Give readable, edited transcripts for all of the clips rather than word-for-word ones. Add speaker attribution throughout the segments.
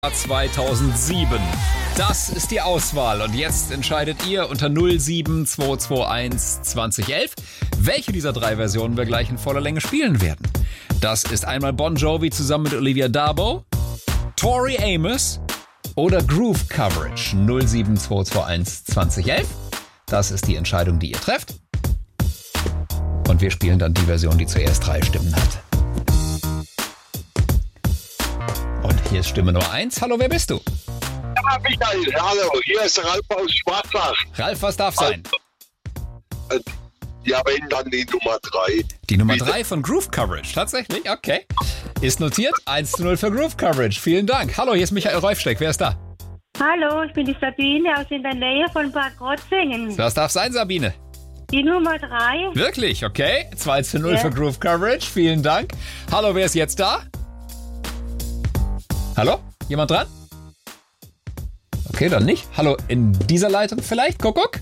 Speaker 1: 2007. Das ist die Auswahl und jetzt entscheidet ihr unter 07221 2011, welche dieser drei Versionen wir gleich in voller Länge spielen werden. Das ist einmal Bon Jovi zusammen mit Olivia Darboe, Tori Amos oder Groove Coverage 07221 2011. Das ist die Entscheidung, die ihr trefft. Und wir spielen dann die Version, die zuerst 3 Stimmen hat. Und hier ist Stimme Nummer 1. Hallo, wer bist du?
Speaker 2: Ja, Michael, hallo, hier ist Ralf aus Schwarzach.
Speaker 1: Ralf, was darf sein?
Speaker 2: Ja, wenn dann die Nummer 3.
Speaker 1: Die Nummer 3 von Groove Coverage, tatsächlich, okay. Ist notiert, 1:0 für Groove Coverage, vielen Dank. Hallo, hier ist Michael Reufsteck, wer ist da?
Speaker 3: Hallo, ich bin die Sabine aus in der Nähe von Bad Krotzingen.
Speaker 1: Was darf sein, Sabine?
Speaker 3: Die Nummer 3.
Speaker 1: Wirklich, okay. 2:0 für Groove Coverage, vielen Dank. Hallo, wer ist jetzt da? Hallo? Jemand dran? Okay, dann nicht. Hallo, in dieser Leitung vielleicht? Kuckuck?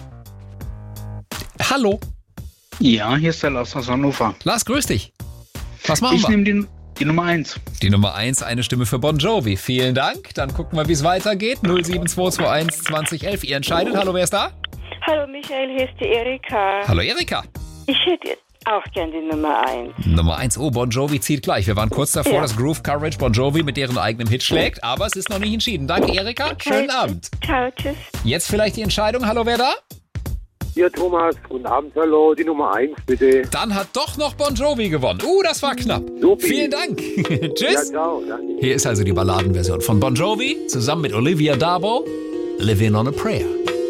Speaker 1: Hallo?
Speaker 4: Ja, hier ist der Lars aus Hannover.
Speaker 1: Lars, grüß dich. Was machen wir?
Speaker 4: Ich nehme die Nummer 1.
Speaker 1: Die Nummer 1, eine Stimme für Bon Jovi. Vielen Dank. Dann gucken wir, wie es weitergeht. 07221 2011. Ihr entscheidet. Hallo, wer ist da?
Speaker 5: Hallo Michael, hier ist die Erika.
Speaker 1: Hallo, Erika.
Speaker 5: Ich hätte jetzt auch gern die Nummer 1.
Speaker 1: Nummer 1. Oh, Bon Jovi zieht gleich. Wir waren kurz davor, dass Groove Coverage Bon Jovi mit deren eigenem Hit schlägt. Aber es ist noch nicht entschieden. Danke, Erika. Schönen Abend.
Speaker 5: Ciao, tschüss.
Speaker 1: Jetzt vielleicht die Entscheidung. Hallo, wer da?
Speaker 6: Hier Thomas, guten Abend, hallo, die Nummer 1 bitte.
Speaker 1: Dann hat doch noch Bon Jovi gewonnen. Das war knapp.
Speaker 6: Supi.
Speaker 1: Vielen Dank. Tschüss.
Speaker 6: Ja, ciao, danke.
Speaker 1: Hier ist also die Balladenversion von Bon Jovi zusammen mit Olivia Darboe, Living on a Prayer.